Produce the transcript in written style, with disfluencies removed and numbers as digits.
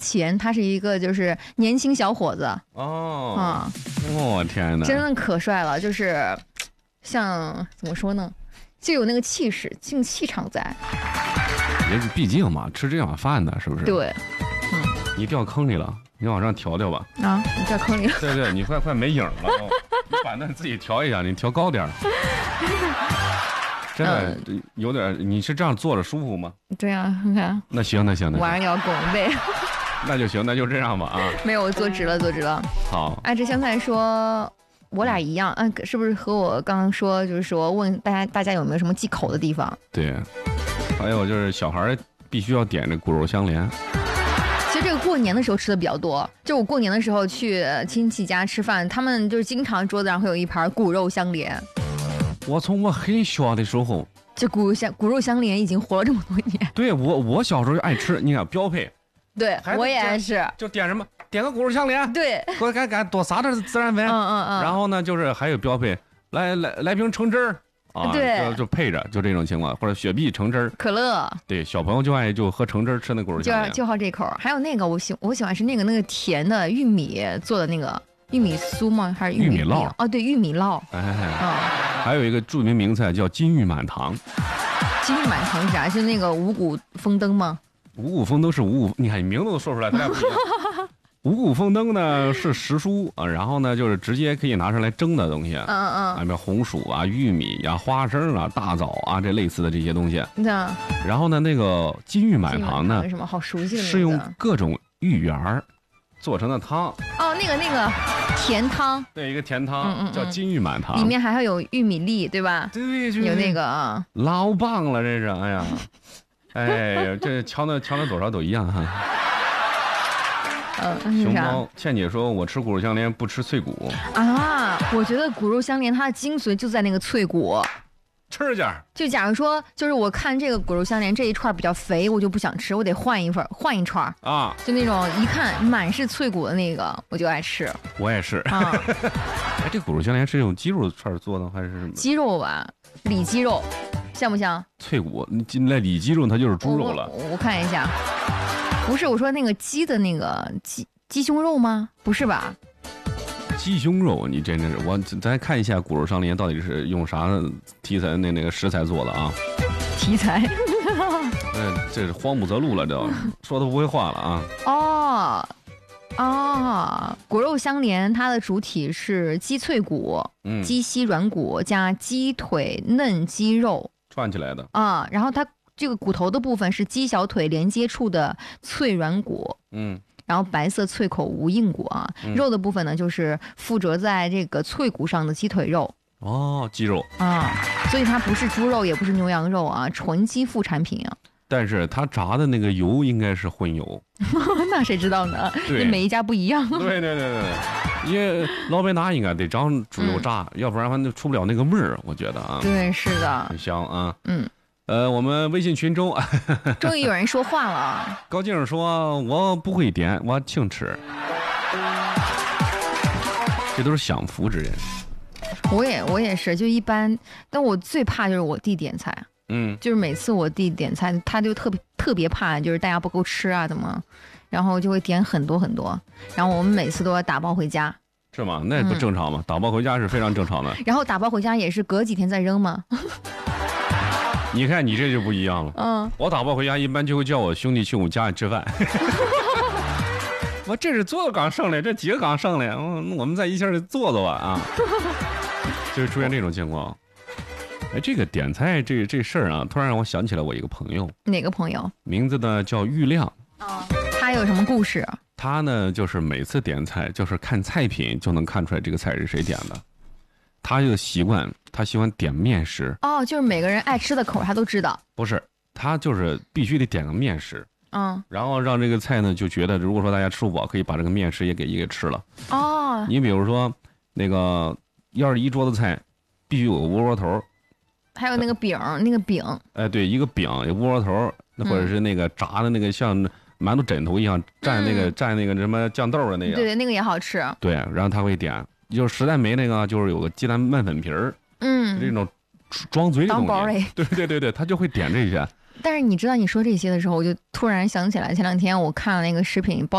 前他是一个就是年轻小伙子我天哪， 真的可帅了，就是像怎么说呢，就有那个气势，气场在。 人毕竟嘛，吃这碗饭的，是不是？ 对， 你掉坑里了，你往上调调吧。 啊，你掉坑里了。 对，你快没影了，你板凳自己调一下，你调高点。真的有点，你是这样坐着舒服吗？ 对啊，你看。 那行， 晚上要拱背。 那就行，那就这样吧啊。 没有，我坐直了。 好。 这香菜说，我俩一样，是不是和我刚刚说，就是说问大家有没有什么忌口的地方？ 对，还有就是小孩必须要点这骨肉相连。 其实这个过年的时候吃的比较多，就我过年的时候去亲戚家吃饭，他们就是经常桌子上会有一盘骨肉相连。 我从我很小的时候， 这骨肉相连已经活了这么多年。 对，我小时候就爱吃，你看标配。 对，我也是。 就点什么？点个骨肉相连。 对， 给我多撒点孜然粉。然后呢，就是还有标配，来瓶橙汁儿啊， 对， 就配着，就这种情况，或者雪碧橙汁儿、 可乐。 对，小朋友就爱喝橙汁儿，吃那骨肉相连， 就好这口。还有那个我喜欢是那个甜的玉米做的那个玉米酥吗？还是玉米烙？ 哦，对，玉米烙。 还有一个著名名菜叫金玉满堂。 金玉满堂是啥？是那个五谷丰登吗？ 五谷丰登是五谷，你看你名字都说出来，咱俩不一样。五谷丰登呢是时蔬啊，然后呢就是直接可以拿上来蒸的东西。里面红薯啊、玉米呀、花生啊、大枣啊这类似的这些东西。然后呢，那个金玉满堂呢， 什么好熟悉的？ 是用各种芋圆做成的汤。 哦，那个甜汤。 对，一个甜汤叫金玉满堂， 里面还会有玉米粒，对吧？ 对， 有那个啊， 老棒了，这是，哎呀，这瞧那多少都一样哈。熊猫倩姐说：“我吃骨肉相连，不吃脆骨啊。”我觉得骨肉相连它的精髓就在那个脆骨。 吃点。 就假如说，就是我看这个骨肉相连这一串比较肥，我就不想吃，我得换一串啊。就那种一看满是脆骨的那个，我就爱吃。 我也是啊。这骨肉相连是用鸡肉串做的还是什么？ 鸡肉吧，里脊肉，像不像？ 脆骨，那里脊肉它就是猪肉了。 我看一下。不是，我说那个鸡的那个鸡胸肉吗？不是吧？ 鸡胸肉，你真的是咱看一下骨肉相连到底是用啥题材那个食材做的啊？ 题材？ 这是荒木泽路了，这说的不会话了啊！骨肉相连，它的主体是鸡脆骨、鸡膝软骨加鸡腿嫩鸡肉串起来的啊，然后它。这个骨头的部分是鸡小腿连接处的脆软骨，然后白色脆口无硬骨啊，肉的部分呢就是附着在这个脆骨上的鸡腿肉。 鸡肉啊，所以它不是猪肉，也不是牛羊肉啊，纯鸡副产品啊。 但是它炸的那个油应该是荤油， 那谁知道呢？ 对， 每一家不一样。 对，因为老百拿应该得长猪油炸，要不然它就出不了那个味儿，我觉得啊。 对，是的， 很香啊。我们微信群中终于有人说话了。 高静说：“我不会点，我请吃。”这都是享福之人。 我也是，就一般。但我最怕就是我弟点菜，就是每次我弟点菜，他就特别怕，就是大家不够吃啊，怎么，然后就会点很多很多，然后我们每次都要打包回家。 是吗？那不正常吗？打包回家是非常正常的。 然后打包回家也是隔几天再扔吗？ 你看你这就不一样了。我打包回家一般就会叫我兄弟去我家里吃饭。我这是做的刚剩的，这几个刚剩的，我们在一起做吧啊。就是出现这种情况。这个点菜这事儿啊，突然让我想起来我一个朋友。 哪个朋友？ 名字呢叫玉亮。 他有什么故事？ 他呢就是每次点菜，就是看菜品就能看出来这个菜是谁点的。他有习惯，他喜欢点面食。 就是每个人爱吃的口他都知道。 不是，他就是必须得点个面食。然后让这个菜呢就觉得，如果说大家吃不饱，可以把这个面食也给吃了。你比如说那个，要是一桌子菜，必须有个窝窝头， 还有那个饼， 对，一个饼，有窝窝头，或者是那个炸的那个像馒头枕头一样蘸那个什么酱豆的那个。 对，那个也好吃。 对，然后他会点。就是实在没那个，就是有个鸡蛋拌粉皮儿，这种装嘴里东西，对，他就会点这些。 但是你知道你说这些的时候，我就突然想起来，前两天我看了那个视频。